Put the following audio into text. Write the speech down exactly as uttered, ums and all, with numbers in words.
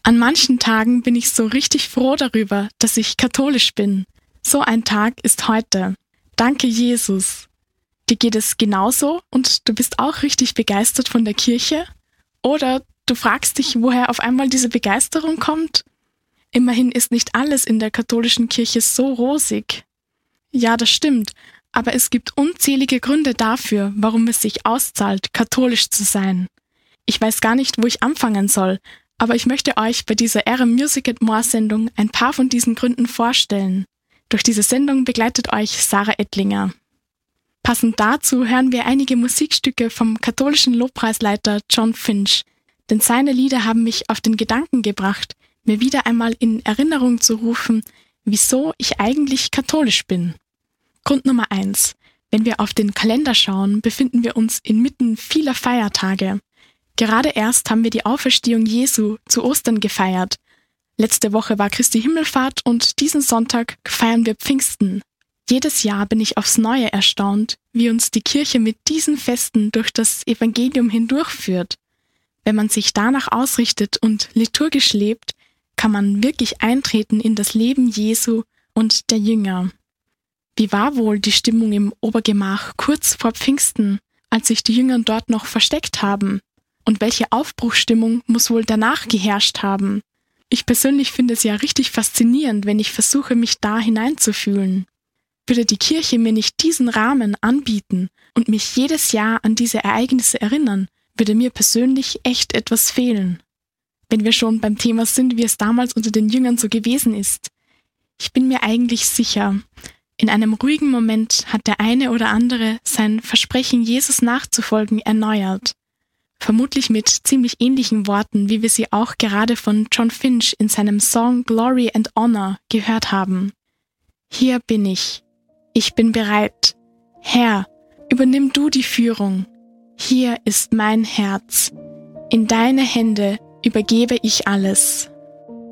An manchen Tagen bin ich so richtig froh darüber, dass ich katholisch bin. So ein Tag ist heute. Danke, Jesus. Dir geht es genauso und du bist auch richtig begeistert von der Kirche? Oder du fragst dich, woher auf einmal diese Begeisterung kommt? Immerhin ist nicht alles in der katholischen Kirche so rosig. Ja, das stimmt, aber es gibt unzählige Gründe dafür, warum es sich auszahlt, katholisch zu sein. Ich weiß gar nicht, wo ich anfangen soll, aber ich möchte euch bei dieser R M Music and More Sendung ein paar von diesen Gründen vorstellen. Durch diese Sendung begleitet euch Sarah Ettlinger. Passend dazu hören wir einige Musikstücke vom katholischen Lobpreisleiter John Finch, denn seine Lieder haben mich auf den Gedanken gebracht, mir wieder einmal in Erinnerung zu rufen, wieso ich eigentlich katholisch bin. Grund Nummer eins. Wenn wir auf den Kalender schauen, befinden wir uns inmitten vieler Feiertage. Gerade erst haben wir die Auferstehung Jesu zu Ostern gefeiert. Letzte Woche war Christi Himmelfahrt und diesen Sonntag feiern wir Pfingsten. Jedes Jahr bin ich aufs Neue erstaunt, wie uns die Kirche mit diesen Festen durch das Evangelium hindurchführt. Wenn man sich danach ausrichtet und liturgisch lebt, kann man wirklich eintreten in das Leben Jesu und der Jünger. Wie war wohl die Stimmung im Obergemach kurz vor Pfingsten, als sich die Jünger dort noch versteckt haben? Und welche Aufbruchsstimmung muss wohl danach geherrscht haben? Ich persönlich finde es ja richtig faszinierend, wenn ich versuche, mich da hineinzufühlen. Würde die Kirche mir nicht diesen Rahmen anbieten und mich jedes Jahr an diese Ereignisse erinnern, würde mir persönlich echt etwas fehlen. Wenn wir schon beim Thema sind, wie es damals unter den Jüngern so gewesen ist. Ich bin mir eigentlich sicher, in einem ruhigen Moment hat der eine oder andere sein Versprechen, Jesus nachzufolgen, erneuert. Vermutlich mit ziemlich ähnlichen Worten, wie wir sie auch gerade von John Finch in seinem Song Glory and Honor gehört haben. Hier bin ich. Ich bin bereit. Herr, übernimm du die Führung. Hier ist mein Herz. In deine Hände übergebe ich alles.